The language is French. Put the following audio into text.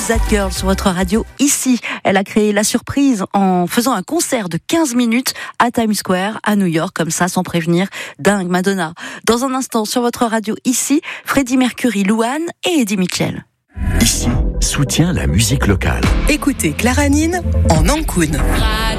That Girl sur votre radio ici. Elle a créé la surprise en faisant un concert de 15 minutes à Times Square à New York, comme ça, sans prévenir. Dingue, Madonna. Dans un instant, sur votre radio ici, Freddie Mercury, Louane et Eddie Mitchell. Ici, soutient la musique locale. Écoutez Clara Nine en Ankoun.